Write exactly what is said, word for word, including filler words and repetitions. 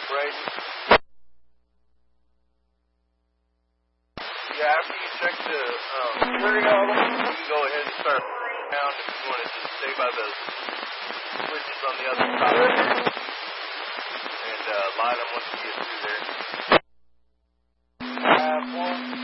Right. Yeah, after you check the um, security on them, you can go ahead and start down if you want to just stay by the switches on the other side and uh, line them once you get through there. Uh, one.